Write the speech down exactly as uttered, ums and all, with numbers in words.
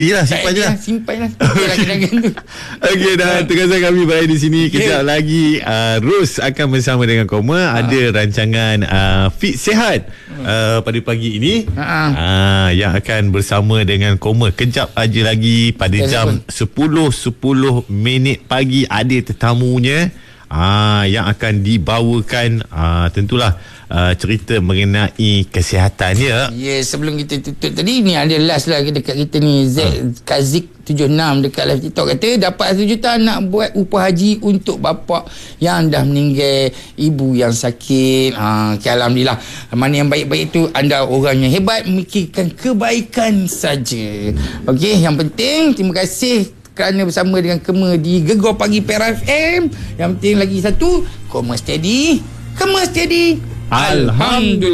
Yelah, simpan je lah. Simpan lah. Okey, okay, dah terasa kami berada di sini. Kejap yeah. lagi uh, Ros akan bersama dengan Koma. Ha. Ada rancangan uh, Fit Sihat uh, pada pagi ini. Ha. Uh, yang akan bersama dengan Koma. Kejap aja lagi pada yeah, jam sepuluh sepuluh minit pagi ada tetamunya. Ah, yang akan dibawakan ah, tentulah ah, cerita mengenai kesihatan ya. Yes, sebelum kita tutup tadi ni ada last lah dekat kita ni Z ha. Kazik tujuh enam dekat live TikTok kata dapat satu juta nak buat upah haji untuk bapa yang dah meninggal, ibu yang sakit. Ha, okay, alhamdulillah. Mana yang baik-baik tu anda orang yang hebat, memikirkan kebaikan saja. Okey, yang penting terima kasih kerana bersama dengan Kema di Gegar Pagi Perak F M. Yang penting lagi satu, Koma steady, Kema steady. Alhamdulillah.